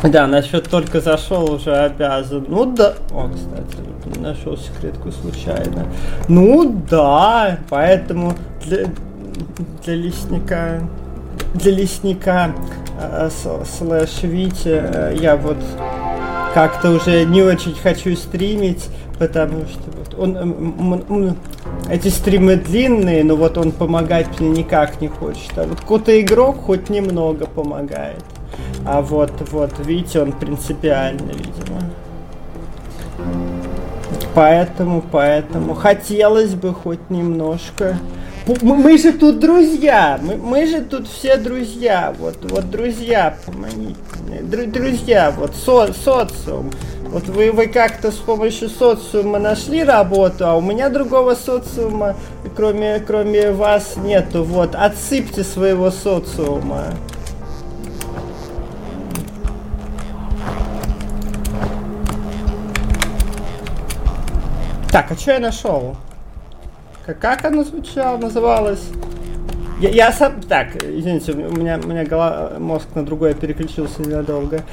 Да, насчет только зашел, уже обязан. Ну да. О, кстати, нашел секретку случайно. Ну да, поэтому для лесника слэш Вити я вот как-то уже не очень хочу стримить, потому что вот он эти стримы длинные, но вот он помогать мне никак не хочет. А вот какой-то игрок хоть немного помогает. А вот, видите, он принципиально, видимо. Поэтому хотелось бы хоть немножко. Мы же тут друзья, мы же тут все друзья, вот друзья, помогите мне, друзья, вот социум. Вот вы как-то с помощью социума нашли работу, а у меня другого социума, кроме вас, нету. Вот, отсыпьте своего социума. Так, а что я нашел? Как оно звучало, называлось? Я сам... Так, извините, у меня мозг на другое переключился ненадолго.